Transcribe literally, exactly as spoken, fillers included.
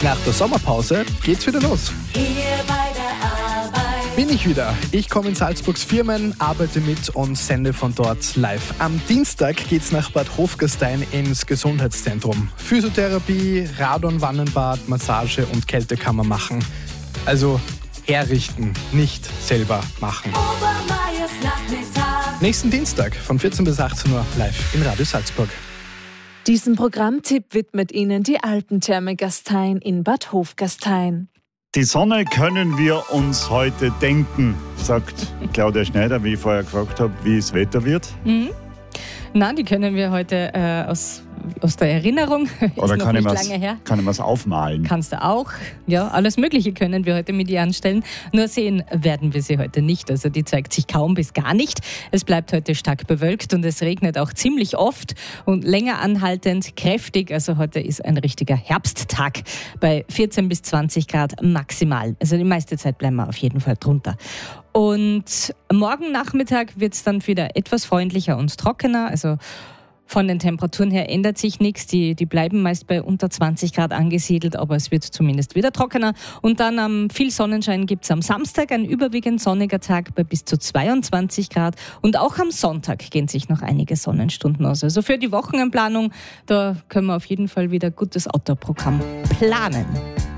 Nach der Sommerpause geht's wieder los. Hier bei der Arbeit Bin ich wieder. Ich komme in Salzburgs Firmen, arbeite mit und sende von dort live. Am Dienstag geht's nach Bad Hofgastein ins Gesundheitszentrum. Physiotherapie, Radon-Wannenbad, Massage und Kältekammer machen. Also herrichten, nicht selber machen. Obermeiers Nachmittag. Nächsten Dienstag von vierzehn bis achtzehn Uhr live in Radio Salzburg. Diesen Programmtipp widmet Ihnen die Alpentherme Gastein in Bad Hofgastein. Die Sonne können wir uns heute denken, sagt Claudia Schneider, wie ich vorher gefragt habe, wie das Wetter wird. Mhm. Nein, die können wir heute äh, aus, aus der Erinnerung. Oder ist noch kann ich nicht mir's- lange her. kann ich mir's aufmalen? Kannst du auch. Ja, alles Mögliche können wir heute mit ihr anstellen. Nur sehen werden wir sie heute nicht. Also die zeigt sich kaum bis gar nicht. Es bleibt heute stark bewölkt und es regnet auch ziemlich oft und länger anhaltend, kräftig. Also heute ist ein richtiger Herbsttag bei vierzehn bis zwanzig Grad maximal. Also die meiste Zeit bleiben wir auf jeden Fall drunter. Und morgen Nachmittag wird es dann wieder etwas freundlicher und trockener. Also von den Temperaturen her ändert sich nichts. Die, die bleiben meist bei unter zwanzig Grad angesiedelt, aber es wird zumindest wieder trockener. Und dann am viel Sonnenschein gibt es am Samstag ein überwiegend sonniger Tag bei bis zu zweiundzwanzig Grad. Und auch am Sonntag gehen sich noch einige Sonnenstunden aus. Also für die Wochenendplanung, da können wir auf jeden Fall wieder gutes Outdoor-Programm planen.